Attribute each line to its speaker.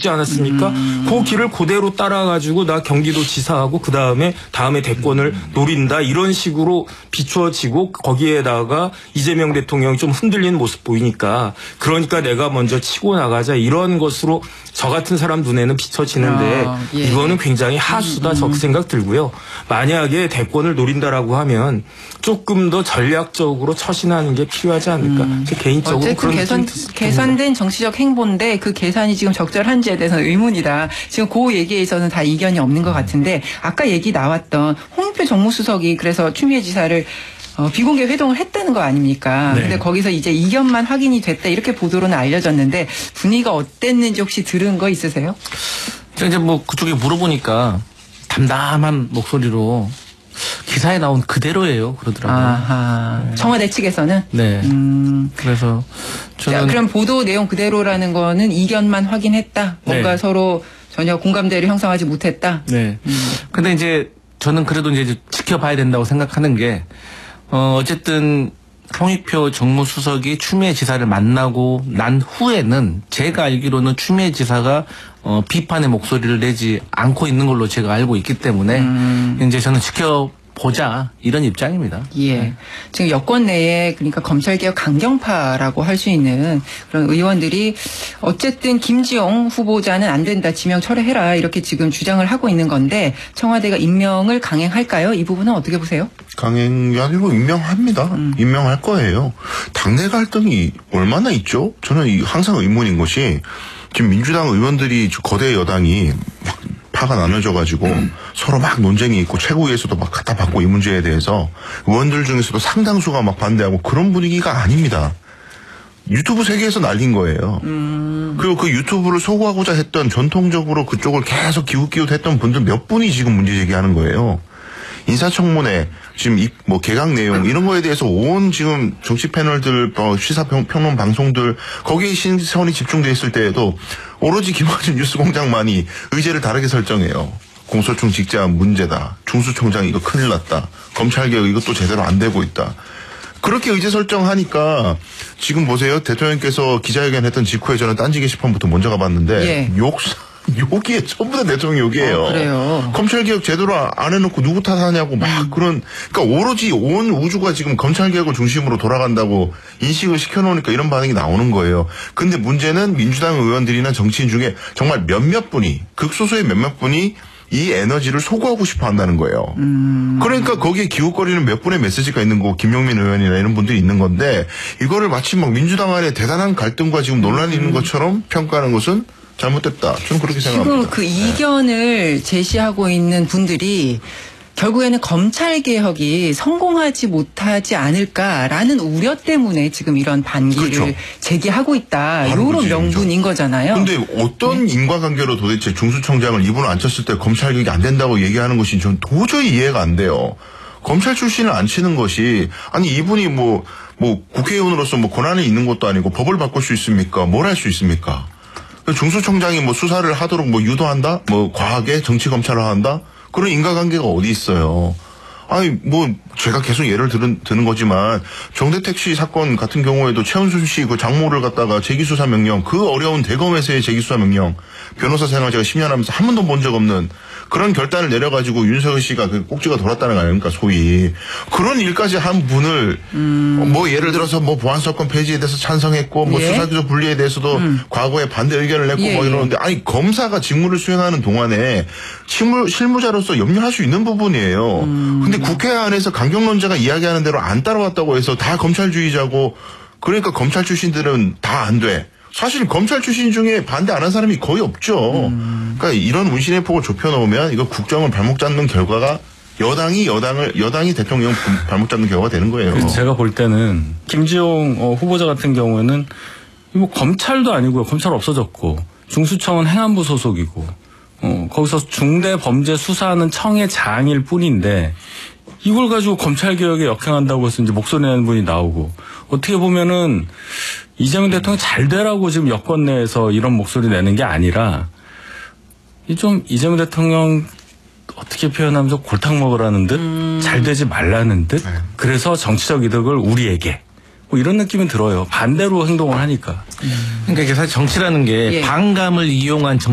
Speaker 1: 있지 않았습니까? 그 길을 그대로 따라가지고 나 경기도지사하고 다음에 대권을 노린다 이런 식으로 비추어지고 거기에다가 이재명 대통령이 좀 흔들리는 모습 보이니까 그러니까 내가 먼저 치고 나가자 이런 것으로 저 같은 사람 눈에는 비춰지는데
Speaker 2: 예.
Speaker 1: 이거는 굉장히 하수다 저 생각 들고요. 만약에 대권을 노린다라고 하면 조금 더 전략적으로 처신하는 게 필요하지 않을까. 제 개인적으로
Speaker 2: 어쨌든
Speaker 1: 그런
Speaker 2: 계산된 정치적 행보인데 그 계산이 지금 적절한지에 대해서는 의문이다. 지금 그 얘기에서는 다 이견이 없는 것 같은데 아까 얘기 나왔던 홍익표 정무수석이 그래서 추미애 지사를 비공개 회동을 했다는 거 아닙니까?
Speaker 3: 네.
Speaker 2: 근데 거기서 이제 이견만 확인이 됐다 이렇게 보도로는 알려졌는데 분위기가 어땠는지 혹시 들은 거 있으세요?
Speaker 3: 이제 뭐 그쪽에 물어보니까 담담한 목소리로 기사에 나온 그대로예요 그러더라고요.
Speaker 2: 아하.
Speaker 3: 네.
Speaker 2: 청와대 측에서는?
Speaker 3: 네. 그래서 저는
Speaker 2: 자, 그럼 보도 내용 그대로라는 거는 이견만 확인했다. 뭔가
Speaker 3: 네.
Speaker 2: 서로 전혀 공감대를 형성하지 못했다.
Speaker 3: 네. 근데 이제 저는 그래도 이제 지켜봐야 된다고 생각하는 게 어쨌든 홍익표 정무수석이 추미애 지사를 만나고 난 후에는 제가 알기로는 추미애 지사가 비판의 목소리를 내지 않고 있는 걸로 제가 알고 있기 때문에 이제 저는 지켜보자 이런 입장입니다.
Speaker 2: 예.
Speaker 3: 네.
Speaker 2: 지금 여권 내에 그러니까 검찰개혁 강경파라고 할 수 있는 그런 의원들이 어쨌든 김지용 후보자는 안 된다. 지명 철회해라. 이렇게 지금 주장을 하고 있는 건데 청와대가 임명을 강행할까요? 이 부분은 어떻게 보세요?
Speaker 4: 강행이 아니고 임명합니다. 임명할 거예요. 당내 갈등이 얼마나 있죠? 저는 항상 의문인 것이 지금 민주당 의원들이 거대 여당이 막 파가 나눠져가지고 서로 막 논쟁이 있고 최고위에서도 막 갖다 받고 이 문제에 대해서 의원들 중에서도 상당수가 막 반대하고 그런 분위기가 아닙니다. 유튜브 세계에서 날린 거예요. 그리고 그 유튜브를 소구하고자 했던 전통적으로 그쪽을 계속 기웃기웃했던 분들 몇 분이 지금 문제 제기하는 거예요. 인사청문회 지금 뭐 개각 내용 이런 거에 대해서 온 지금 정치 패널들 시사평론 방송들 거기에 시선이 집중돼 있을 때에도 오로지 김어준 뉴스공장만이 의제를 다르게 설정해요. 공소청 직제한 문제다. 중수청장 이거 큰일 났다. 검찰개혁 이것도 제대로 안 되고 있다. 그렇게 의제 설정하니까 지금 보세요. 대통령께서 기자회견 했던 직후에 저는 딴지 게시판부터 먼저 가봤는데
Speaker 2: 예.
Speaker 4: 욕이에요. 전부 다 대통령 욕이에요.
Speaker 2: 그래요.
Speaker 4: 검찰개혁 제대로 안 해놓고 누구 탓하냐고 막 그러니까 오로지 온 우주가 지금 검찰개혁을 중심으로 돌아간다고 인식을 시켜놓으니까 이런 반응이 나오는 거예요. 근데 문제는 민주당 의원들이나 정치인 중에 정말 몇몇 분이 극소수의 몇몇 분이 이 에너지를 소구하고 싶어 한다는 거예요. 그러니까 거기에 기웃거리는 몇 분의 메시지가 있는 거고 김용민 의원이나 이런 분들이 있는 건데 이거를 마치 막 민주당 안에 대단한 갈등과 지금 논란이 있는 것처럼 평가하는 것은 잘못됐다. 저는 그렇게 생각합니다.
Speaker 2: 지금 그 이견을 제시하고 있는 분들이 결국에는 검찰개혁이 성공하지 못하지 않을까라는 우려 때문에 지금 이런 반기를
Speaker 4: 그렇죠.
Speaker 2: 제기하고 있다.
Speaker 4: 바로
Speaker 2: 이런
Speaker 4: 그렇죠.
Speaker 2: 명분인 거잖아요.
Speaker 4: 근데 어떤 인과관계로 도대체 중수청장을 이분을 앉혔을 때 검찰개혁이 안 된다고 얘기하는 것이 전 도저히 이해가 안 돼요. 검찰 출신을 앉히는 것이 아니 이분이 뭐 국회의원으로서 뭐 권한이 있는 것도 아니고 법을 바꿀 수 있습니까? 뭘 할 수 있습니까? 중수청장이 뭐 수사를 하도록 뭐 유도한다? 뭐 과하게 정치 검찰을 한다? 그런 인과관계가 어디 있어요? 아니 뭐 제가 계속 예를 드는 거지만 정대택 씨 사건 같은 경우에도 최은순 씨 그 장모를 갖다가 재기수사 명령 그 어려운 대검에서의 재기수사 명령 변호사 생활 제가 10년 하면서 한 번도 본 적 없는 그런 결단을 내려가지고 윤석열 씨가 그 꼭지가 돌았다는 거 아닙니까 소위 그런 일까지 한 분을 뭐 예를 들어서 뭐 보안사건 폐지에 대해서 찬성했고 뭐
Speaker 2: 예.
Speaker 4: 수사기소 분리에 대해서도 과거에 반대 의견을 냈고
Speaker 2: 예.
Speaker 4: 뭐 이러는데 아니 검사가 직무를 수행하는 동안에 실무자로서 염려할 수 있는 부분이에요. 근데 국회 안에서 강경론자가 이야기하는 대로 안 따라왔다고 해서 다 검찰주의자고 그러니까 검찰 출신들은 다 안 돼. 사실 검찰 출신 중에 반대 안 한 사람이 거의 없죠. 그러니까 이런 운신의 폭을 좁혀놓으면 이거 국정을 발목 잡는 결과가 여당이 대통령 발목 잡는 결과가 되는 거예요.
Speaker 1: 제가 볼 때는 김지용 후보자 같은 경우에는 뭐 검찰도 아니고요. 검찰 없어졌고 중수청은 행안부 소속이고 거기서 중대범죄 수사하는 청의 장일 뿐인데 이걸 가지고 검찰개혁에 역행한다고 해서 이제 목소리 내는 분이 나오고 어떻게 보면은 이재명 대통령이 잘 되라고 지금 여권 내에서 이런 목소리 내는 게 아니라 좀 이재명 대통령 어떻게 표현하면 좀 골탕 먹으라는 듯 잘 되지 말라는 듯 그래서 정치적 이득을 우리에게 뭐 이런 느낌은 들어요. 반대로 행동을 하니까.
Speaker 3: 그러니까 이게 사실 정치라는 게
Speaker 2: 예.
Speaker 3: 반감을 이용한